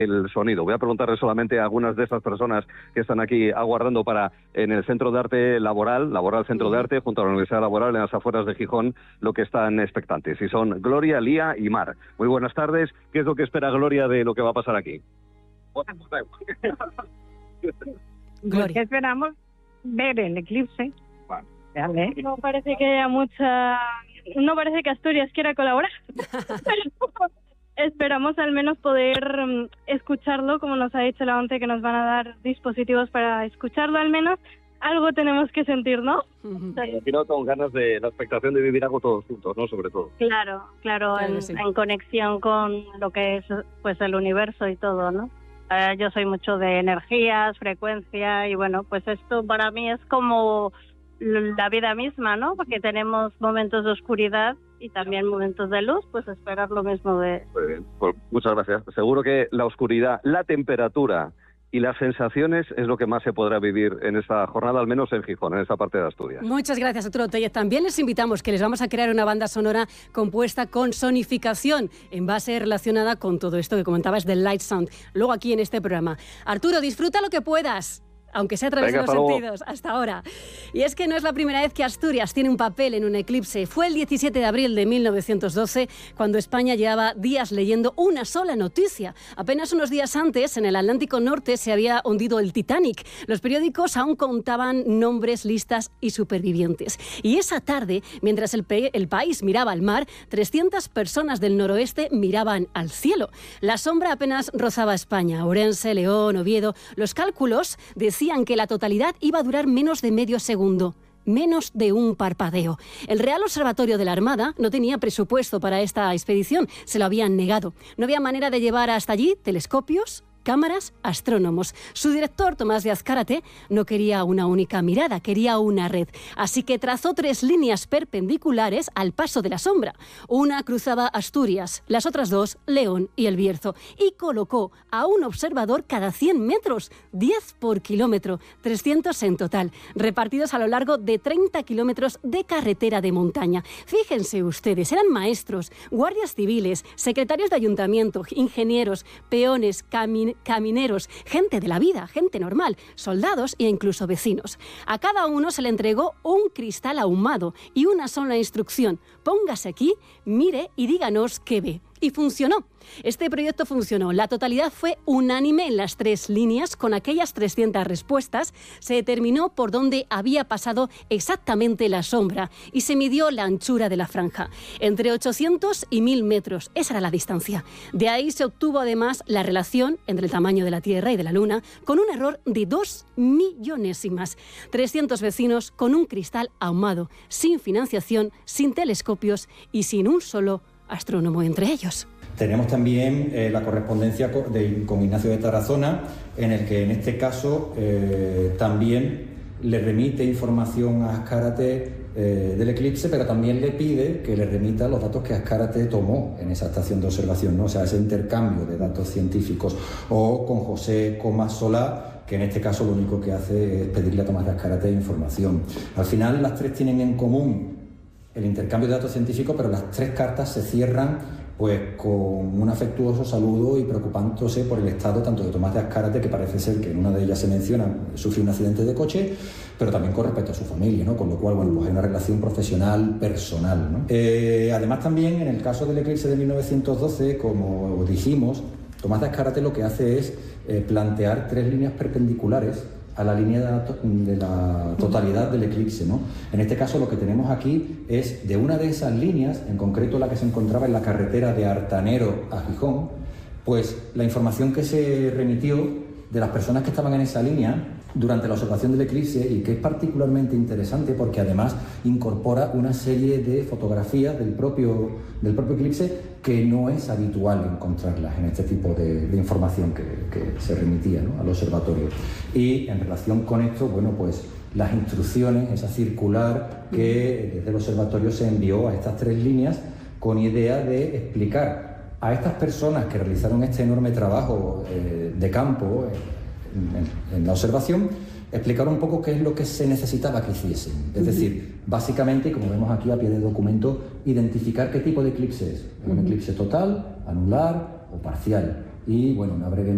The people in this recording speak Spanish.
el sonido. Voy a preguntarle solamente a algunas de esas personas que están aquí aguardando para, en el Centro de Arte Laboral Centro de Arte, junto a la Universidad Laboral, en las afueras de Gijón, lo que están expectantes. Y son Gloria, Lía y Mar. Muy buenas tardes. ¿Qué es lo que espera Gloria de lo que va a pasar aquí? Gloria. Esperamos ver el eclipse. Vale. No parece que haya no parece que Asturias quiera colaborar. Esperamos al menos poder escucharlo, como nos ha dicho la ONCE, que nos van a dar dispositivos para escucharlo al menos. Algo tenemos que sentir, ¿no? Imagino con ganas de la expectación de vivir algo todos juntos, ¿no? Sobre todo. Claro, en conexión con lo que es pues el universo y todo, ¿no? Yo soy mucho de energías, frecuencia, y bueno, pues esto para mí es como la vida misma, ¿no? Porque tenemos momentos de oscuridad y también momentos de luz, pues esperar lo mismo de... Muy bien, pues muchas gracias. Seguro que la oscuridad, la temperatura y las sensaciones es lo que más se podrá vivir en esta jornada, al menos en Gijón, en esta parte de Asturias. Muchas gracias, Arturo Tellez. También les invitamos que les vamos a crear una banda sonora compuesta con sonificación en base relacionada con todo esto que comentabas del light sound. Luego aquí en este programa. Arturo, disfruta lo que puedas, aunque sea a través de los sentidos, hasta ahora. Y es que no es la primera vez que Asturias tiene un papel en un eclipse. Fue el 17 de abril de 1912, cuando España llevaba días leyendo una sola noticia. Apenas unos días antes, en el Atlántico Norte, se había hundido el Titanic. Los periódicos aún contaban nombres, listas y supervivientes. Y esa tarde, mientras el país miraba al mar, 300 personas del noroeste miraban al cielo. La sombra apenas rozaba España. Ourense, León, Oviedo. Los cálculos decían que la totalidad iba a durar menos de medio segundo. Menos de un parpadeo. El Real Observatorio de la Armada no tenía presupuesto para esta expedición, se lo habían negado. No había manera de llevar hasta allí telescopios, cámaras, astrónomos. Su director, Tomás de Azcárate, no quería una única mirada, quería una red. Así que trazó 3 líneas perpendiculares al paso de la sombra. Una cruzaba Asturias, las otras 2, León y El Bierzo. Y colocó a un observador cada 100 metros, 10 por kilómetro, 300 en total, repartidos a lo largo de 30 kilómetros de carretera de montaña. Fíjense ustedes, eran maestros, guardias civiles, secretarios de ayuntamiento, ingenieros, peones, camineros, gente de la vida, gente normal, soldados e incluso vecinos. A cada uno se le entregó un cristal ahumado y una sola instrucción: póngase aquí, mire y díganos qué ve. Y funcionó. Este proyecto funcionó. La totalidad fue unánime en las 3 líneas. Con aquellas 300 respuestas se determinó por dónde había pasado exactamente la sombra y se midió la anchura de la franja. Entre 800 y 1000 metros. Esa era la distancia. De ahí se obtuvo además la relación entre el tamaño de la Tierra y de la Luna, con un error de 2 millonésimas. 300 vecinos con un cristal ahumado, sin financiación, sin telescopios y sin un solo astrónomo entre ellos. Tenemos también la correspondencia con Ignacio de Tarazona, en el que en este caso también le remite información a Azcárate del eclipse, pero también le pide que le remita los datos que Azcárate tomó en esa estación de observación, ¿no? O sea, ese intercambio de datos científicos. O con José Comas Solá, que en este caso lo único que hace es pedirle a Tomás de Azcárate información. Al final las 3 tienen en común el intercambio de datos científicos, pero las 3 cartas se cierran pues con un afectuoso saludo y preocupándose por el estado tanto de Tomás de Azcárate, que parece ser que en una de ellas se menciona sufrió un accidente de coche, pero también con respecto a su familia, ¿no? Con lo cual, bueno, pues hay una relación profesional, personal, ¿no? Además también en el caso del eclipse de 1912, como dijimos, Tomás de Azcárate lo que hace es plantear 3 líneas perpendiculares a la línea de la totalidad del eclipse, ¿no? En este caso lo que tenemos aquí es de una de esas líneas, en concreto la que se encontraba en la carretera de Artanero a Gijón, pues la información que se remitió de las personas que estaban en esa línea durante la observación del eclipse, y que es particularmente interesante porque además incorpora una serie de fotografías del propio eclipse que no es habitual encontrarlas en este tipo de información que se remitía, ¿no?, al observatorio. Y en relación con esto, bueno, pues las instrucciones, esa circular que desde el observatorio se envió a estas 3 líneas con idea de explicar a estas personas que realizaron este enorme trabajo de campo en la observación, explicar un poco qué es lo que se necesitaba que hiciesen. Es decir, básicamente, como vemos aquí a pie de documento, identificar qué tipo de eclipse es. ¿Un eclipse total, anular o parcial? Y, bueno, una breve